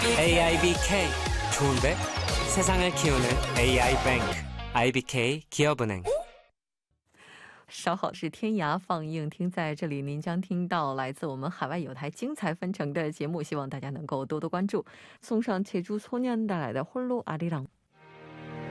AIBK 좋은데? 세상을 키우는 AI 뱅크 IBK 기업은행 稍后是天涯放映厅，在这里您将听到来自我们海外有台精彩纷呈的节目，希望大家能够多多关注。送上제주소년带来的홀로아리랑